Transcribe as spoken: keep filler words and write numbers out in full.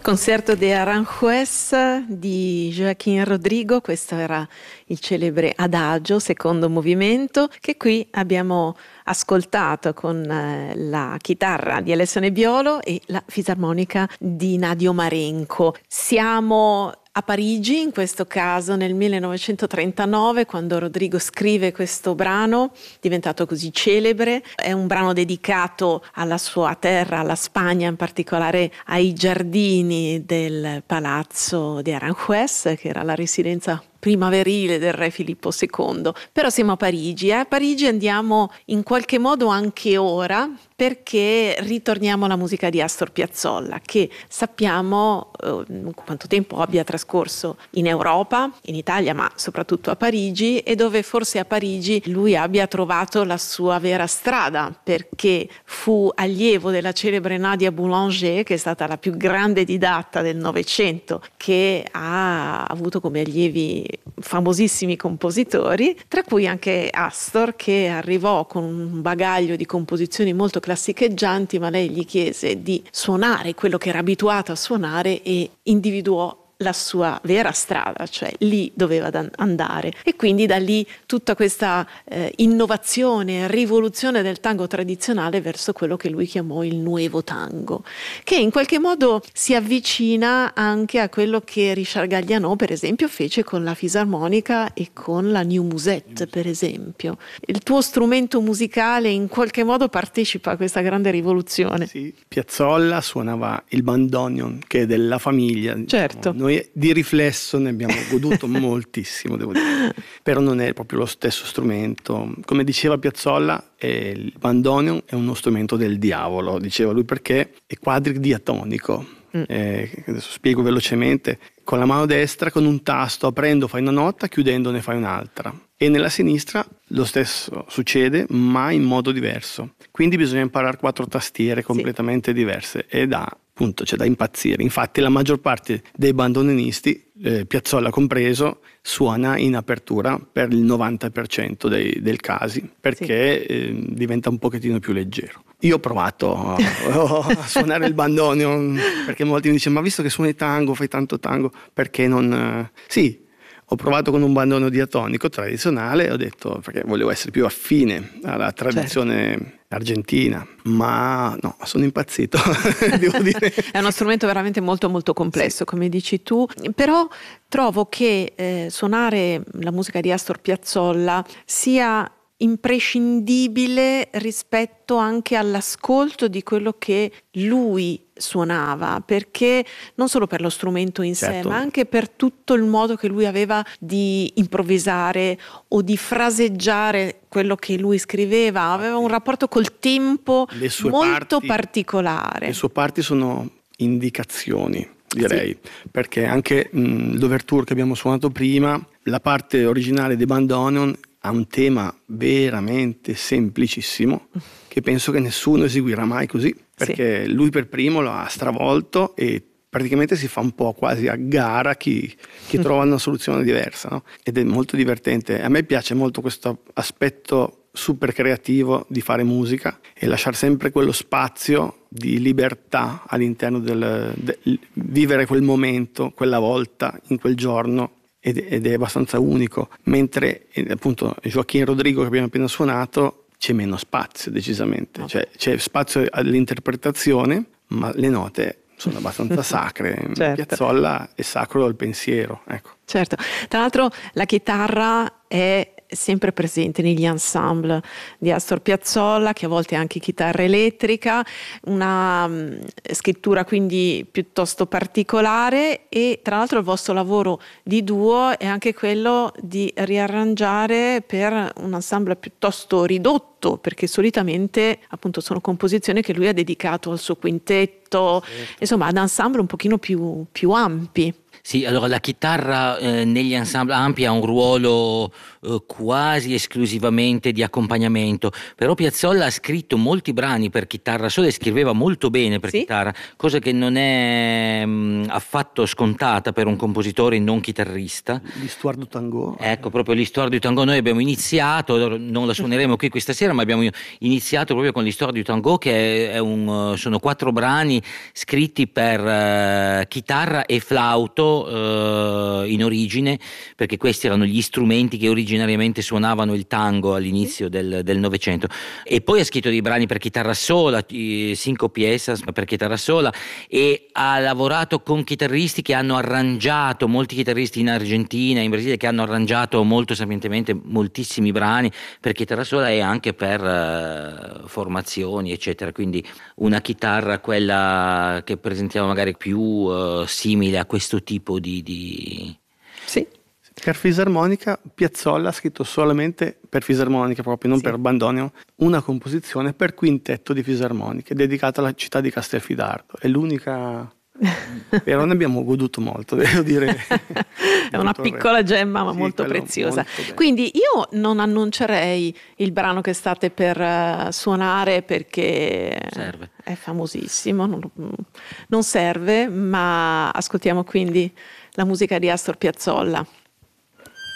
Concerto de Aranjuez di Joaquín Rodrigo, questo era il celebre Adagio, secondo movimento, che qui abbiamo ascoltato con la chitarra di Alessio Nebbiolo e la fisarmonica di Nadio Marenco. Siamo a Parigi, in questo caso nel millenovecentotrentanove, quando Rodrigo scrive questo brano, diventato così celebre. È un brano dedicato alla sua terra, alla Spagna, in particolare ai giardini del palazzo di Aranjuez, che era la residenza primaverile del re Filippo secondo. Però siamo a Parigi, eh? A Parigi andiamo in qualche modo anche ora, perché ritorniamo alla musica di Astor Piazzolla, che sappiamo eh, quanto tempo abbia trascorso in Europa, in Italia, ma soprattutto a Parigi, e dove forse a Parigi lui abbia trovato la sua vera strada, perché fu allievo della celebre Nadia Boulanger, che è stata la più grande didatta del Novecento, che ha avuto come allievi famosissimi compositori, tra cui anche Astor, che arrivò con un bagaglio di composizioni molto classicheggianti, ma lei gli chiese di suonare quello che era abituato a suonare e individuò la sua vera strada, cioè lì doveva andare, e quindi da lì tutta questa eh, innovazione, rivoluzione del tango tradizionale verso quello che lui chiamò il nuevo tango, che in qualche modo si avvicina anche a quello che Richard Galliano per esempio fece con la fisarmonica e con la New Musette, per esempio. Il tuo strumento musicale in qualche modo partecipa a questa grande rivoluzione. Sì, Piazzolla suonava il bandoneon, che è della famiglia. Certo. Diciamo. Noi di riflesso ne abbiamo goduto moltissimo, devo dire, però non è proprio lo stesso strumento. Come diceva Piazzolla, eh, il bandoneon è uno strumento del diavolo, diceva lui, perché è quadridiatonico. Mm. Eh, adesso spiego velocemente. Con la mano destra, con un tasto, aprendo fai una nota, chiudendo ne fai un'altra, e nella sinistra lo stesso succede, ma in modo diverso. Quindi bisogna imparare quattro tastiere completamente sì. diverse, e da appunto c'è da impazzire. Infatti la maggior parte dei bandonenisti, eh, Piazzolla compreso, suona in apertura per il novanta per cento dei, dei casi, perché sì. eh, diventa un pochettino più leggero. Io ho provato a, a suonare il bandoneon, perché molti mi dicono: ma visto che suoni tango, fai tanto tango, perché non... Sì, ho provato con un bandoneon diatonico tradizionale, ho detto, perché volevo essere più affine alla tradizione certo. argentina, ma no, sono impazzito, devo dire. È uno strumento veramente molto molto complesso, sì. come dici tu, però trovo che eh, suonare la musica di Astor Piazzolla sia imprescindibile rispetto anche all'ascolto di quello che lui suonava, perché non solo per lo strumento in certo. sé, ma anche per tutto il modo che lui aveva di improvvisare o di fraseggiare quello che lui scriveva. Aveva un rapporto col tempo molto parti, particolare. Le sue parti sono indicazioni, direi, sì. perché anche mh, l'ouverture che abbiamo suonato prima, la parte originale dei bandoneon ha un tema veramente semplicissimo, che penso che nessuno eseguirà mai così, perché sì. lui per primo lo ha stravolto, e praticamente si fa un po' quasi a gara chi, chi trova una soluzione diversa, no? Ed è molto divertente. A me piace molto questo aspetto super creativo di fare musica e lasciare sempre quello spazio di libertà all'interno del, del vivere quel momento, quella volta, in quel giorno. Ed è abbastanza unico, mentre appunto Joaquín Rodrigo che abbiamo appena suonato c'è meno spazio decisamente, okay. cioè c'è spazio all'interpretazione, ma le note sono abbastanza sacre. certo. Piazzolla è sacro al pensiero, ecco. Certo, tra l'altro la chitarra è sempre presente negli ensemble di Astor Piazzolla, che a volte è anche chitarra elettrica, una um, scrittura quindi piuttosto particolare, e tra l'altro il vostro lavoro di duo è anche quello di riarrangiare per un ensemble piuttosto ridotto, perché solitamente appunto sono composizioni che lui ha dedicato al suo quintetto, certo. insomma ad ensemble un pochino più, più ampi. Sì, allora la chitarra eh, negli ensemble ampi ha un ruolo eh, quasi esclusivamente di accompagnamento, però Piazzolla ha scritto molti brani per chitarra sola e scriveva molto bene per sì? chitarra, cosa che non è mh, affatto scontata per un compositore non chitarrista. L'Histoire du Tango. Ecco, proprio l'Histoire du Tango noi abbiamo iniziato, non la suoneremo qui questa sera, ma abbiamo iniziato proprio con l'Histoire du Tango, che è un, sono quattro brani scritti per uh, chitarra e flauto uh, in origine, perché questi erano gli strumenti che originariamente suonavano il tango all'inizio del, del Novecento. E poi ha scritto dei brani per chitarra sola, cinque piezas per chitarra sola, e ha lavorato con chitarristi che hanno arrangiato, molti chitarristi in Argentina, in Brasile, che hanno arrangiato molto sapientemente moltissimi brani per chitarra sola e anche per uh, formazioni eccetera, quindi una chitarra, quella che presentiamo magari più uh, simile a questo tipo di, di... Sì. Per fisarmonica Piazzolla ha scritto solamente per fisarmonica, proprio non sì. per bandoneon, una composizione per quintetto di fisarmoniche dedicata alla città di Castelfidardo. È l'unica, però ne abbiamo goduto molto, devo dire. È una piccola gemma ma sì, molto preziosa. Molto Quindi io non annuncerei il brano che state per uh, suonare, perché serve. È famosissimo, non, non serve, ma ascoltiamo quindi la musica di Astor Piazzolla.